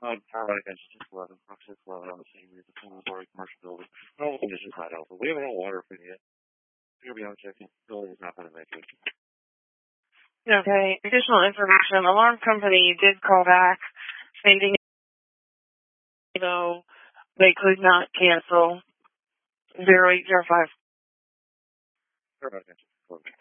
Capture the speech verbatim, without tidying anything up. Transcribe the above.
Uh, paramedic engine six eleven, Fox six eleven on the same route, the laboratory commercial building. Normal conditions high alpha. We haven't had water for yet. We're going to be on checking. Building is not going to make it. Okay. Additional information. Alarm company did call back stating though they could not cancel zero eight zero five. Paramedic engine six eleven.